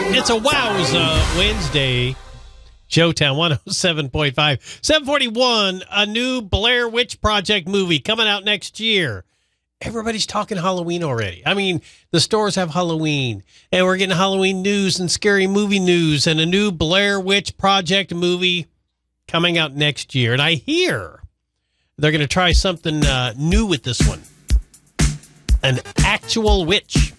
It's a Wowza Wednesday. Showtown 107.5. 741, a new Blair Witch Project movie coming out next year. Everybody's talking Halloween already. I mean, the stores have Halloween, and we're getting Halloween news and scary movie news and a new Blair Witch Project movie coming out next year. And I hear they're going to try something new with this one. An actual witch.